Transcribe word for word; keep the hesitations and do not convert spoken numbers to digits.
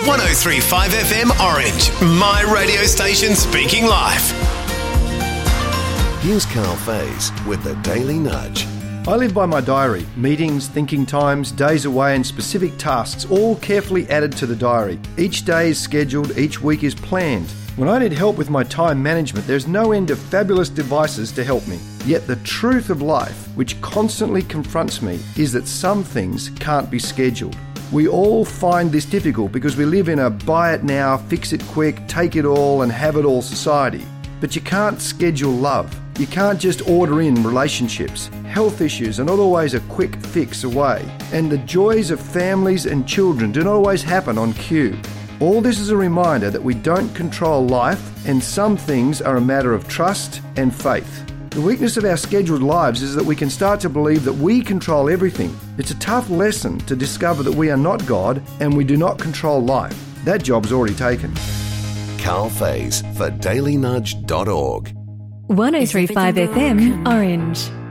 one oh three point five F M Orange, my radio station speaking life. Here's Carl Faze with the Daily Nudge. I live by my diary. Meetings, thinking times, days away and specific tasks, all carefully added to the diary. Each day is scheduled, each week is planned. When I need help with my time management, there's no end of fabulous devices to help me. Yet the truth of life, which constantly confronts me, is that some things can't be scheduled. We all find this difficult because we live in a buy it now, fix it quick, take it all and have it all society. But you can't schedule love. You can't just order in relationships. Health issues are not always a quick fix away. And the joys of families and children do not always happen on cue. All this is a reminder that we don't control life, and some things are a matter of trust and faith. The weakness of our scheduled lives is that we can start to believe that we control everything. It's a tough lesson to discover that we are not God and we do not control life. That job's already taken. Carl Faze for daily nudge dot org. one oh three point five F M Orange.